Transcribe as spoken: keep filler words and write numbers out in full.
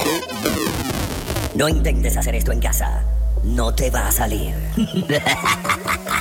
No intentes hacer esto en casa. No te va a salir.